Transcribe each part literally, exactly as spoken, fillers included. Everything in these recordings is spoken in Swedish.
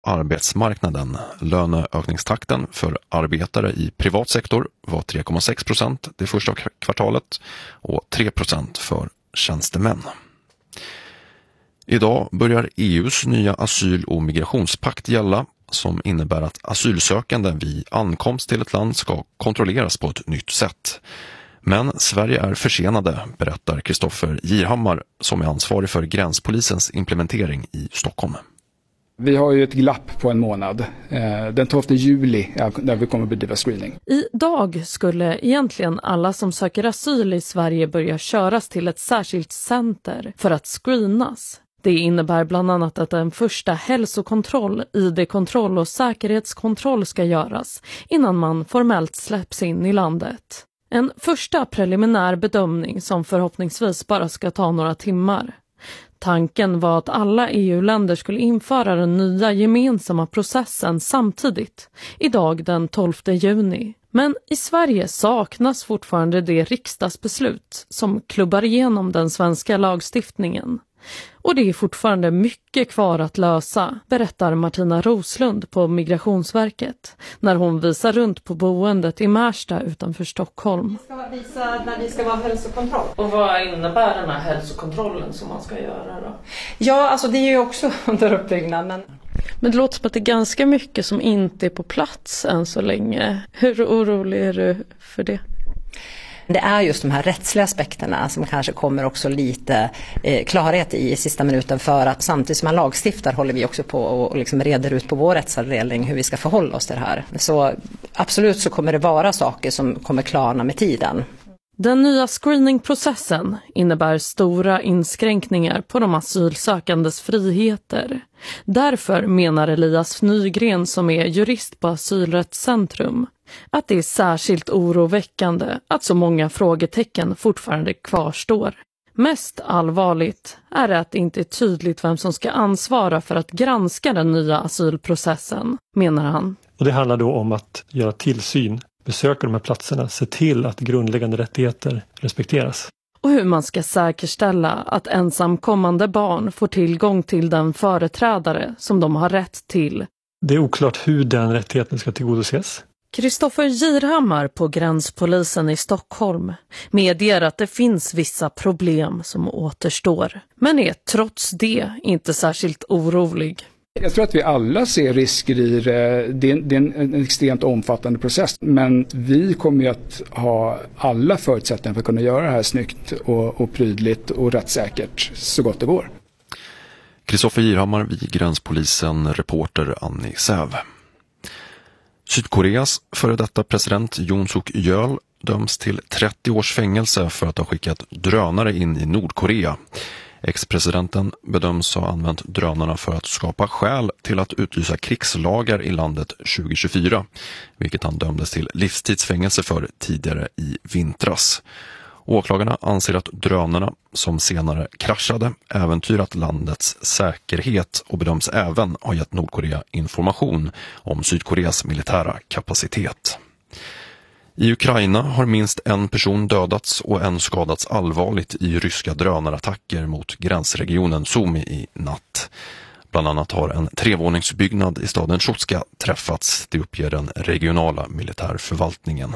arbetsmarknaden. Löneökningstakten för arbetare i privat sektor var tre komma sex procent det första kvartalet och tre procent för tjänstemän. Idag börjar E U:s nya asyl- och migrationspakt gälla, som innebär att asylsökande vid ankomst till ett land ska kontrolleras på ett nytt sätt. Men Sverige är försenade, berättar Kristoffer Girhammar som är ansvarig för gränspolisens implementering i Stockholm. Vi har ju ett glapp på en månad, den tolfte juli, där vi kommer att bedriva screening. Idag skulle egentligen alla som söker asyl i Sverige börja köras till ett särskilt center för att screenas. Det innebär bland annat att en första hälsokontroll, I D-kontroll och säkerhetskontroll ska göras innan man formellt släpps in i landet. En första preliminär bedömning som förhoppningsvis bara ska ta några timmar. Tanken var att alla E U-länder skulle införa den nya gemensamma processen samtidigt, idag den tolfte juni. Men i Sverige saknas fortfarande det riksdagsbeslut som klubbar igenom den svenska lagstiftningen. Och det är fortfarande mycket kvar att lösa, berättar Martina Roslund på Migrationsverket när hon visar runt på boendet i Märsta utanför Stockholm. Vi ska visa när vi ska vara hälsokontroll. Och vad innebär den här hälsokontrollen som man ska göra då? Ja, alltså det är ju också under uppbyggnad. Men... men det låter som att det är ganska mycket som inte är på plats än så länge. Hur orolig är du för det? Det är just de här rättsliga aspekterna som kanske kommer också lite eh, klarhet i, i sista minuten, för att samtidigt som man lagstiftar håller vi också på och, och liksom reder ut på vår rättsavdelning hur vi ska förhålla oss till det här. Så absolut så kommer det vara saker som kommer klarna med tiden. Den nya screeningprocessen innebär stora inskränkningar på de asylsökandes friheter. Därför menar Elias Nygren, som är jurist på Asylrättscentrum, att det är särskilt oroväckande att så många frågetecken fortfarande kvarstår. Mest allvarligt är det att det inte är tydligt vem som ska ansvara för att granska den nya asylprocessen, menar han. Och det handlar då om att göra tillsyn, besöka de här platserna, se till att grundläggande rättigheter respekteras. Och hur man ska säkerställa att ensamkommande barn får tillgång till den företrädare som de har rätt till. Det är oklart hur den rättigheten ska tillgodoses. Kristoffer Girhammar på gränspolisen i Stockholm medger att det finns vissa problem som återstår, men är trots det inte särskilt orolig. Jag tror att vi alla ser risker i det. Det är, det är en extremt omfattande process. Men vi kommer ju att ha alla förutsättningar för att kunna göra det här snyggt och, och prydligt och rättssäkert så gott det går. Kristoffer Girhammar vid gränspolisen, reporter Annie Säv. Sydkoreas före detta president Yoon Suk Yeol döms till trettio års fängelse för att ha skickat drönare in i Nordkorea. Ex-presidenten bedöms ha använt drönarna för att skapa skäl till att utlysa krigslagar i landet tjugo tjugofyra, vilket han dömdes till livstidsfängelse för tidigare i vintras. Åklagarna anser att drönarna, som senare kraschade, äventyrat landets säkerhet och bedöms även ha gett Nordkorea information om Sydkoreas militära kapacitet. I Ukraina har minst en person dödats och en skadats allvarligt i ryska drönarattacker mot gränsregionen Sumy i natt. Bland annat har en trevåningsbyggnad i staden Chutska träffats, det uppger den regionala militärförvaltningen.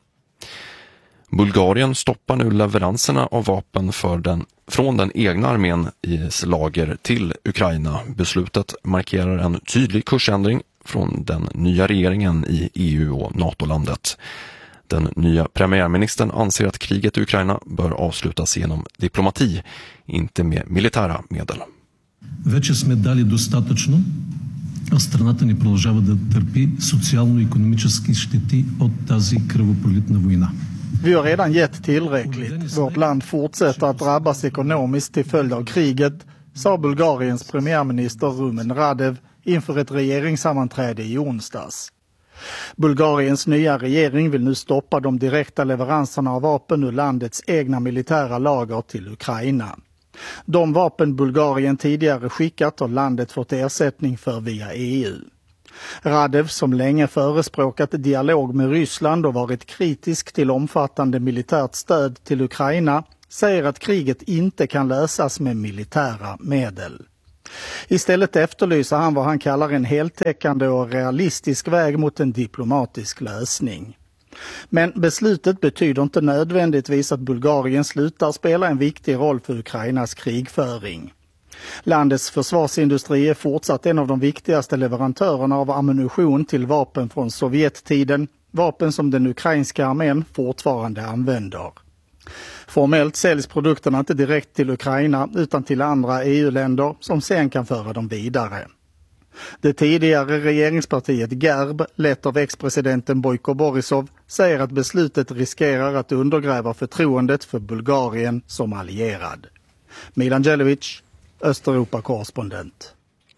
Bulgarien stoppar nu leveranserna av vapen för den, från den egna armén i lager till Ukraina. Beslutet markerar en tydlig kursändring från den nya regeringen i E U och NATO-landet. Den nya premiärministern anser att kriget i Ukraina bör avslutas genom diplomati, inte med militära medel. Вече сме дали достатъчно, а страната ни продължава да търпи социално-икономически щети от тази кръвопролитна война. Vi har redan gett tillräckligt. Vårt land fortsätter att drabbas ekonomiskt till följd av kriget, sa Bulgariens premiärminister Rumen Radev inför ett regeringssammanträde i onsdags. Bulgariens nya regering vill nu stoppa de direkta leveranserna av vapen ur landets egna militära lager till Ukraina. De vapen Bulgarien tidigare skickat har landet fått ersättning för via E U. Radev, som länge förespråkat dialog med Ryssland och varit kritisk till omfattande militärt stöd till Ukraina, säger att kriget inte kan lösas med militära medel. Istället efterlyser han vad han kallar en heltäckande och realistisk väg mot en diplomatisk lösning. Men beslutet betyder inte nödvändigtvis att Bulgarien slutar spela en viktig roll för Ukrainas krigföring. Landets försvarsindustri är fortsatt en av de viktigaste leverantörerna av ammunition till vapen från Sovjettiden, vapen som den ukrainska armén fortfarande använder. Formellt säljs produkterna inte direkt till Ukraina utan till andra E U-länder som sen kan föra dem vidare. Det tidigare regeringspartiet G E R B, lett av ex-presidenten Bojko Borisov, säger att beslutet riskerar att undergräva förtroendet för Bulgarien som allierad. Milan Djelevic, Östeuropa-korrespondent.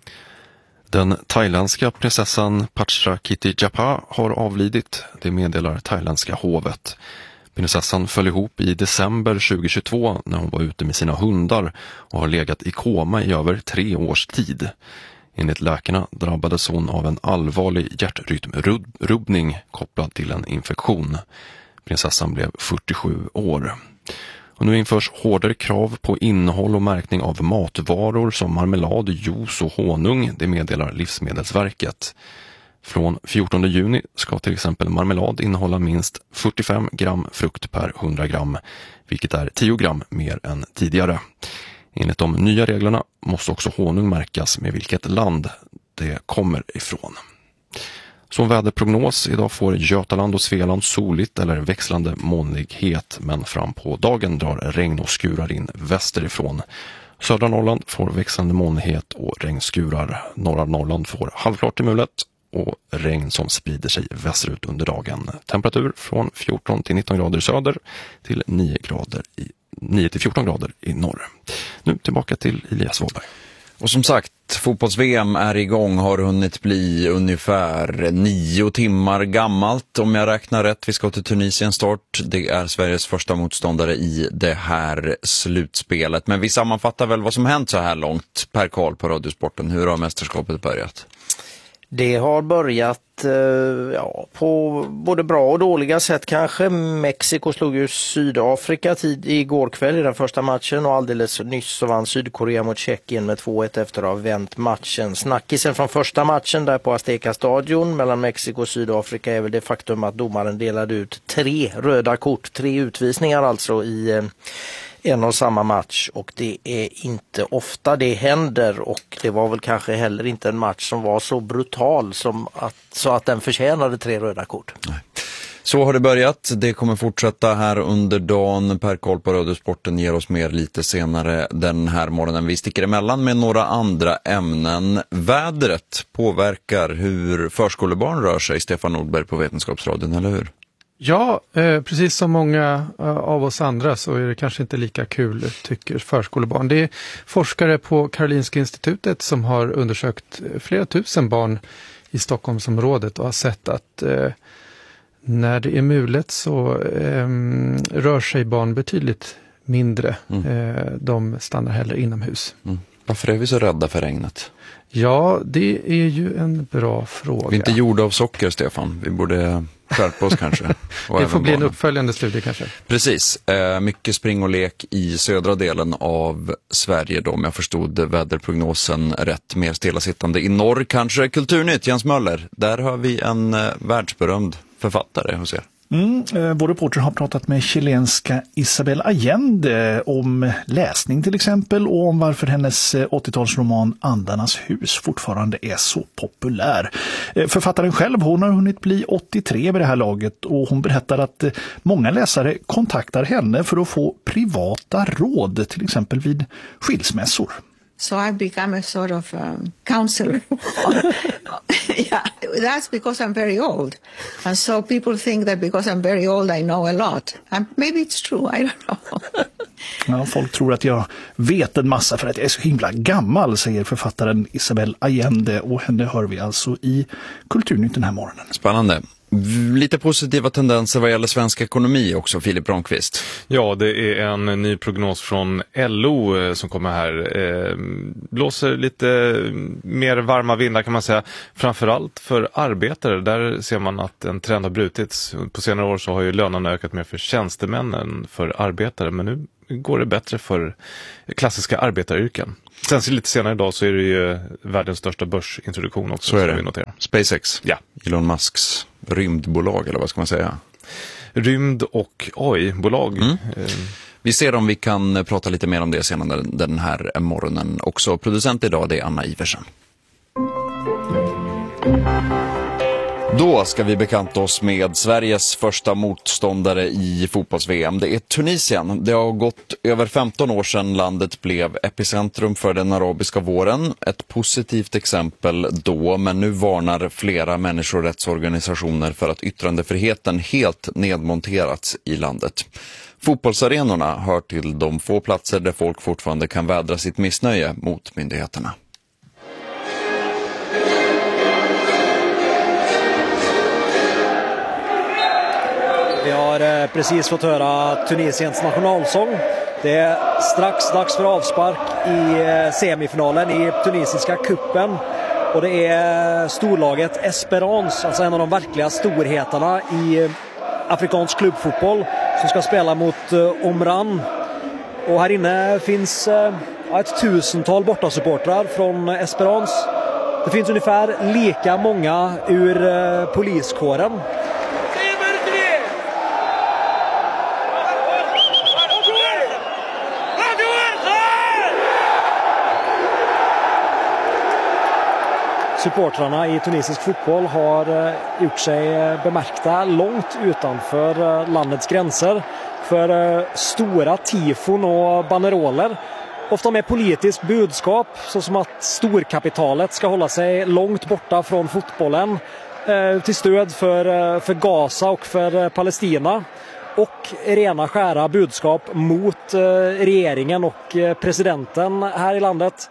Den thailändska prinsessan Pachrakitijapa har avlidit, det meddelar thailändska hovet. Prinsessan föll ihop i december tjugohundratjugotvå när hon var ute med sina hundar och har legat i koma i över tre års tid. Enligt läkarna drabbades hon av en allvarlig hjärtrytmrubbning kopplad till en infektion. Prinsessan blev fyrtiosju år. Och nu införs hårdare krav på innehåll och märkning av matvaror som marmelad, juice och honung, det meddelar Livsmedelsverket. Från fjortonde juni ska till exempel marmelad innehålla minst fyrtiofem gram frukt per hundra gram, vilket är tio gram mer än tidigare. Enligt de nya reglerna måste också honung märkas med vilket land det kommer ifrån. Som väderprognos, idag får Götaland och Svealand soligt eller växlande molnighet, men fram på dagen drar regn och skurar in västerifrån. Södra Norrland får växlande molnighet och regnskurar. Norra Norrland får halvklart till mulet och regn som sprider sig västerut under dagen. Temperatur från fjorton till nitton grader i söder till nio grader i nio till fjorton grader i norr. Nu tillbaka till Elias Wåhlberg. Och som sagt, fotbolls-V M är igång, har hunnit bli ungefär nio timmar gammalt om jag räknar rätt. Vi ska till Tunisien start. Det är Sveriges första motståndare i det här slutspelet. Men vi sammanfattar väl vad som hänt så här långt, Per Karl på Radiosporten. Hur har mästerskapet börjat? Det har börjat ja, på både bra och dåliga sätt kanske. Mexiko slog ju Sydafrika tid igår kväll i den första matchen och alldeles nyss så vann Sydkorea mot Tjeckien med två ett efter att ha vänt matchen. Snackisen från första matchen där på Azteca stadion mellan Mexiko och Sydafrika är väl det faktum att domaren delade ut tre röda kort, tre utvisningar alltså i en och samma match, och det är inte ofta det händer, och det var väl kanske heller inte en match som var så brutal som att, så att den förtjänade tre röda kort. Nej. Så har det börjat. Det kommer fortsätta här under dagen. Per Karl på Radiosporten ger oss mer lite senare den här morgonen. Vi sticker emellan med några andra ämnen. Vädret påverkar hur förskolebarn rör sig, Stefan Nordberg på Vetenskapsradion, eller hur? Ja, eh, precis som många eh, av oss andra så är det kanske inte lika kul, tycker förskolebarn. Det är forskare på Karolinska institutet som har undersökt flera tusen barn i Stockholmsområdet och har sett att eh, när det är mulet så eh, rör sig barn betydligt mindre. Mm. Eh, de stannar hellre inomhus. Mm. Varför är vi så rädda för regnet? Ja, det är ju en bra fråga. Vi är inte gjorda av socker, Stefan. Vi borde skärpa oss kanske. Det får bli en uppföljande studie kanske. Precis. Eh, mycket spring och lek i södra delen av Sverige då, om jag förstod väderprognosen rätt. Mer stillasittande i norr kanske. Kulturnytt, Jens Möller. Där har vi en eh, världsberömd författare hos er. Mm, eh, vår reporter har pratat med chilenska Isabel Allende om läsning till exempel, och om varför hennes åttiotalsroman Andarnas hus fortfarande är så populär. Eh, författaren själv, hon har hunnit bli åttiotre vid det här laget, och hon berättar att eh, många läsare kontaktar henne för att få privata råd, till exempel vid skilsmässor. So I've become a sort of um, counselor. Yeah, that's because I'm very old. And so people think that because I'm very old I know a lot. And maybe it's true, I don't know. Ja, folk tror att jag vet en massa för att jag är så himla gammal, säger författaren Isabel Allende, och henne hör vi alltså i Kulturnytt den här morgonen. Spännande. Lite positiva tendenser vad gäller svensk ekonomi också, Filip Ronqvist. Ja, det är en ny prognos från L O som kommer här. Eh, blåser lite mer varma vindar kan man säga. Framförallt för arbetare. Där ser man att en trend har brutits. På senare år så har ju lönerna ökat mer för tjänstemän än för arbetare. Men nu går det bättre för klassiska arbetaryrken. Sen så lite senare idag så är det ju världens största börsintroduktion också. Så är det. Vi noterar. SpaceX, ja. Elon Musks rymdbolag eller vad ska man säga? Rymd- och A I-bolag. Mm. Vi ser om vi kan prata lite mer om det senare den här morgonen också. Producent idag det är Anna Iversen. Då ska vi bekanta oss med Sveriges första motståndare i fotbolls-V M. Det är Tunisien. Det har gått över femton år sedan landet blev epicentrum för den arabiska våren. Ett positivt exempel då, men nu varnar flera människorättsorganisationer för att yttrandefriheten helt nedmonterats i landet. Fotbollsarenorna hör till de få platser där folk fortfarande kan vädra sitt missnöje mot myndigheterna. Vi har precis fått höra Tunisiens nationalsång. Det är strax dags för avspark i semifinalen i tunisiska kuppen. Och det är storlaget Esperance, alltså en av de verkliga storheterna i afrikansk klubbfotboll, som ska spela mot Omran. Och här inne finns ett tusental bortasupportrar från Esperance. Det finns ungefär lika många ur poliskåren. Supportrarna i tunisisk fotboll har gjort sig bemärkta långt utanför landets gränser för stora tifon och banderoler. Ofta med politiskt budskap, så som att storkapitalet ska hålla sig långt borta från fotbollen till stöd för, för Gaza och för Palestina. Och rena skära budskap mot regeringen och presidenten här i landet.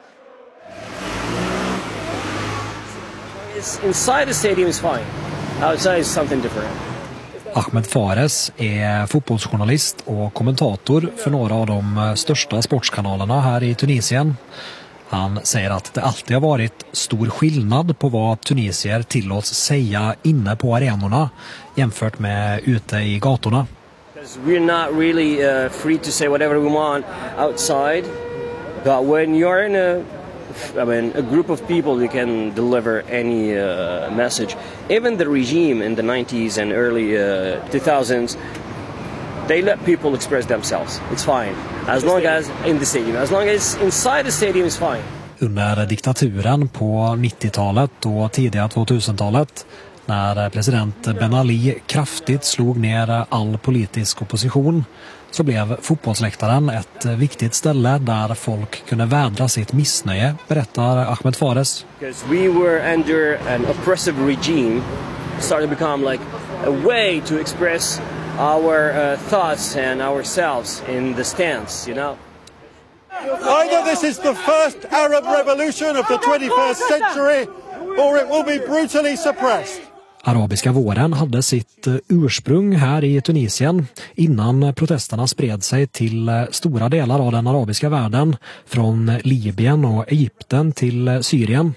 Inside the stadium is fine. Outside is something different. Ahmed Fares är fotbollsjournalist och kommentator för några av de största sportskanalerna här i Tunisien. Han säger att det alltid har varit stor skillnad på vad tunisier tillåts säga inne på arenorna jämfört med ute i gatorna. We're not really uh, free to say whatever we want outside, but when you're in a I mean, a group of people who can deliver any uh, message. Even the regime in the nineties and early uh, two thousands, they let people express themselves. It's fine. As long as in the stadium. As long as inside the stadium is fine. Under diktaturen på nittiotalet och tidiga tvåtusentalet, när president Ben Ali kraftigt slog ner all politisk opposition, så blev fotbollsläktaren ett viktigt ställe där folk kunde vädra sitt missnöje, berättar Ahmed Fares. Because we were under an oppressive regime, started to become like a way to express our uh, thoughts and ourselves in the stands, you know. Either this is the first Arab revolution of the twenty-first century, or it will be brutally suppressed. Arabiska våren hade sitt ursprung här i Tunisien innan protesterna spred sig till stora delar av den arabiska världen, från Libyen och Egypten till Syrien.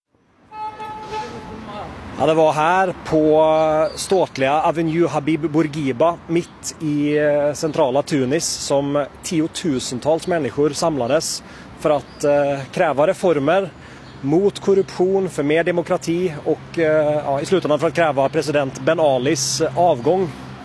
Ja, det var här på ståtliga Avenue Habib Bourguiba mitt i centrala Tunis som tiotusentals människor samlades för att eh, kräva reformer mot korruption, för mer demokrati och ja, i slutändan för att kräva president Ben Alis avgång.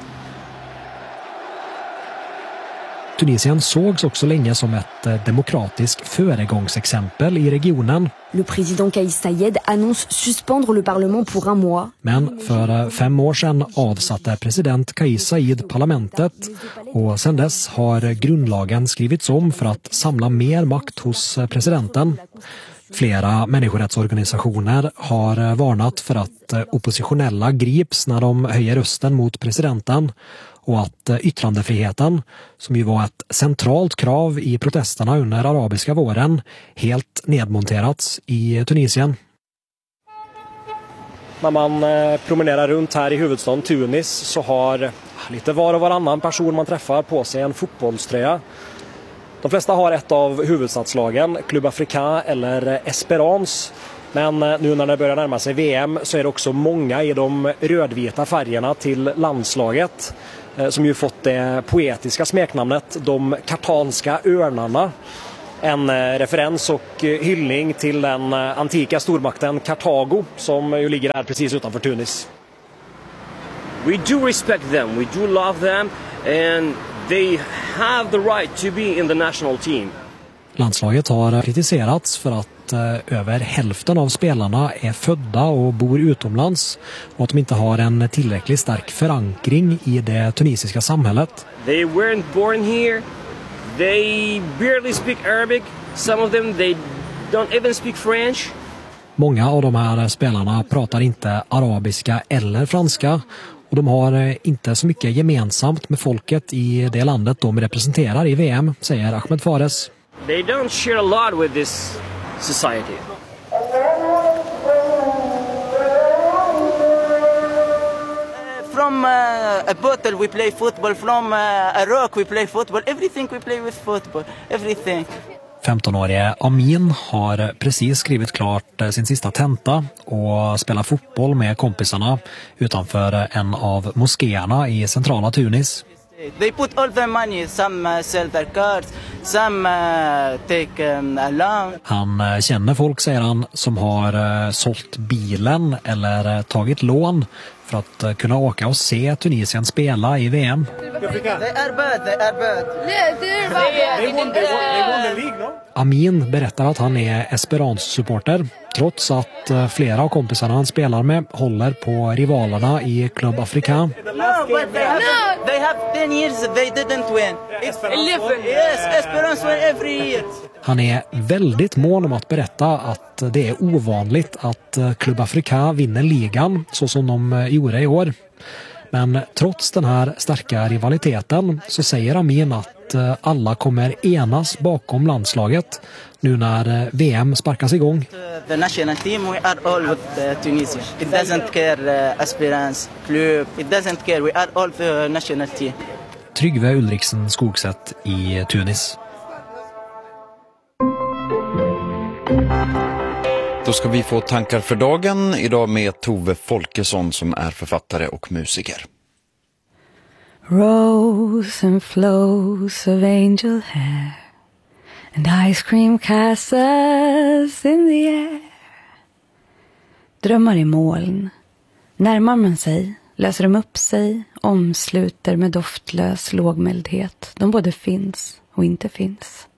Tunisien sågs också länge som ett demokratiskt föregångsexempel i regionen. Le président Kais Saied annonce suspendre le parlement pour un mois. Men för fem år sedan avsatte president Kais Saied parlamentet, och sedan dess har grundlagen skrivits om för att samla mer makt hos presidenten. Flera människorättsorganisationer har varnat för att oppositionella grips när de höjer rösten mot presidenten, och att yttrandefriheten, som ju var ett centralt krav i protesterna under arabiska våren, helt nedmonterats i Tunisien. När man promenerar runt här i huvudstaden Tunis så har lite var och varannan person man träffar på sig en fotbollströja. De flesta har ett av huvudstadslagen, Club Africain eller Esperance. Men nu när det börjar närma sig V M så är det också många i de rödvita färgerna till landslaget som ju fått det poetiska smeknamnet de kartanska örnarna. En referens och hyllning till den antika stormakten Kartago som ju ligger här precis utanför Tunis. We do respect them, we do love them and they have the right to be in the national team. Landslaget har kritiserats för att eh, över hälften av spelarna är födda och bor utomlands och att de inte har en tillräckligt stark förankring i det tunisiska samhället. They weren't born here. They barely speak Arabic. Some of them they don't even speak French. Många av de här spelarna pratar inte arabiska eller franska och de har inte så mycket gemensamt med folket i det landet de representerar i V M, säger Ahmed Fares. They don't share a lot with this society. From uh, a bottle we play football, from uh, a rock we play football, everything we play with football, everything. femtonårige Amin har precis skrivit klart sin sista tenta och spelar fotboll med kompisarna utanför en av moskéerna i centrala Tunis. They put all their money, some uh, sell their cars, some uh, take um, a loan. Han känner folk, säger han, som har uh, sålt bilen eller uh, tagit lån för att uh, kunna åka och se Tunisien spela i V M. They are bad, they are bad. Yeah, they're bad. They won, they won, they won the league, no? Amin berättar att han är Esperance-supporter trots att uh, flera av kompisarna han spelar med håller på rivalerna i Club Africain. No, but they have, no. They have ten years they didn't win. eleven. Yes, Esperance win every year. Han är väldigt mån om att berätta att det är ovanligt att Club Africain vinner ligan så som de gjorde i år. Men trots den här starka rivaliteten så säger Amin att alla kommer enas bakom landslaget nu när V M sparkas igång. The national team, we are all with uh, Tunisia. It doesn't care uh, Esperance, Club, it doesn't care. We are all the national team. Tryggve Ulriksen Skogsätt i Tunis. Då ska vi få tankar för dagen idag med Tove Folkesson som är författare och musiker. Rows and flows of angel hair and ice cream castles in the air. Drömmar i moln. Närmar man sig, löser de upp sig, omsluter med doftlös lågmäldhet. De både finns och inte finns.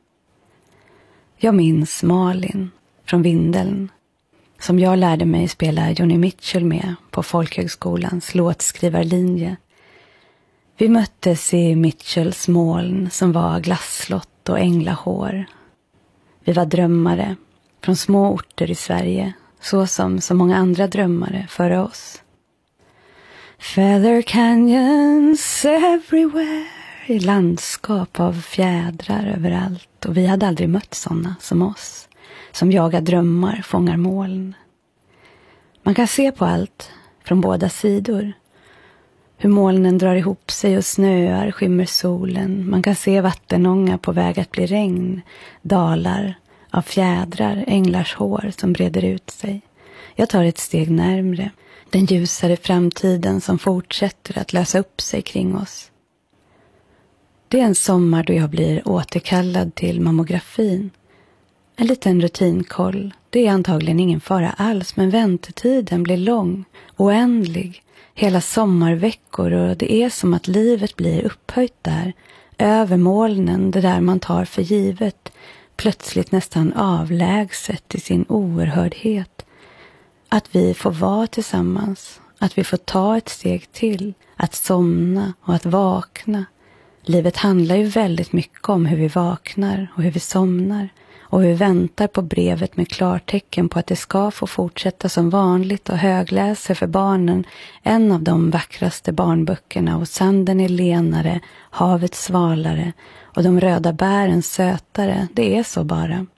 Jag minns Malin från Vindeln, som jag lärde mig spela Joni Mitchell med på Folkhögskolans låtskrivarlinje. Vi möttes i Mitchells moln som var glasslott och änglahår. Vi var drömmare från små orter i Sverige, så som så många andra drömmare före oss. Feather canyons everywhere, i landskap av fjädrar överallt, och vi hade aldrig mött sådana som oss, som jagar drömmar, fångar moln. Man kan se på allt från båda sidor. Hur molnen drar ihop sig och snöar, skymmer solen. Man kan se vattenånga på väg att bli regn, dalar av fjädrar, änglars hår som breder ut sig. Jag tar ett steg närmre, den ljusare framtiden som fortsätter att lösa upp sig kring oss. Det är en sommar då jag blir återkallad till mammografin. En liten rutinkoll. Det är antagligen ingen fara alls, men väntetiden blir lång, oändlig. Hela sommarveckor, och det är som att livet blir upphöjt där. Över molnen, det där man tar för givet. Plötsligt nästan avlägset i sin oerhördhet. Att vi får vara tillsammans. Att vi får ta ett steg till. Att somna och att vakna. Livet handlar ju väldigt mycket om hur vi vaknar och hur vi somnar. Och vi väntar på brevet med klartecken på att det ska få fortsätta som vanligt, och högläser för barnen en av de vackraste barnböckerna, och sanden är lenare, havet svalare och de röda bären sötare. Det är så bara.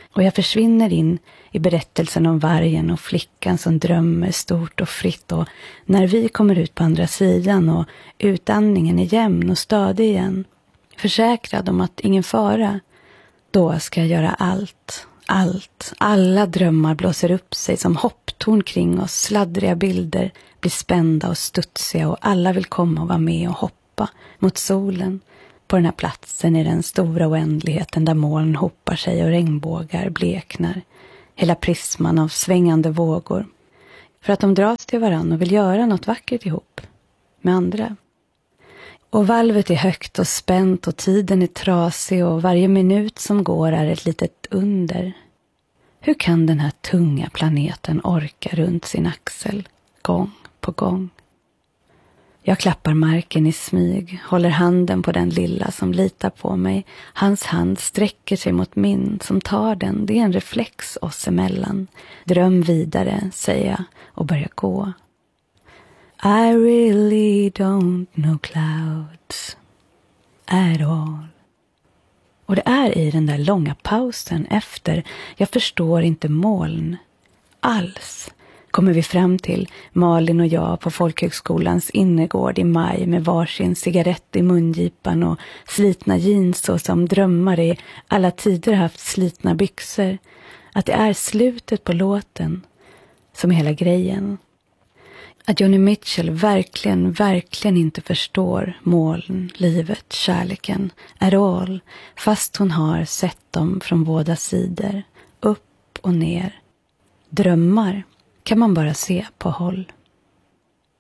Och jag försvinner in i berättelsen om vargen och flickan som drömmer stort och fritt. Och när vi kommer ut på andra sidan och utandningen är jämn och stadig igen, försäkrad om att ingen fara, då ska jag göra allt, allt. Alla drömmar blåser upp sig som hopptorn kring oss, sladdriga bilder blir spända och studsiga och alla vill komma och vara med och hoppa mot solen. På den här platsen i den stora oändligheten där moln hopar sig och regnbågar bleknar. Hela prisman av svängande vågor. För att de dras till varann och vill göra något vackert ihop med andra. Och valvet är högt och spänt och tiden är trasig och varje minut som går är ett litet under. Hur kan den här tunga planeten orka runt sin axel gång på gång? Jag klappar marken i smyg, håller handen på den lilla som litar på mig. Hans hand sträcker sig mot min som tar den. Det är en reflex oss emellan. Dröm vidare, säger jag och börjar gå. I really don't know clouds at all. Och det är i den där långa pausen efter, jag förstår inte moln alls, kommer vi fram till, Malin och jag på folkhögskolans innergård i maj med varsin cigarett i mungipan och slitna jeans och som drömmar i alla tider haft slitna byxor. Att det är slutet på låten som hela grejen. Att Joni Mitchell verkligen, verkligen inte förstår moln, livet, kärleken, at all, fast hon har sett dem från båda sidor, upp och ner. Drömmar kan man bara se på håll.